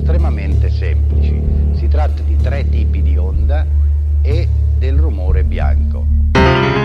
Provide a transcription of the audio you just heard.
estremamente semplici. Si tratta di 3 tipi di onda e del rumore bianco.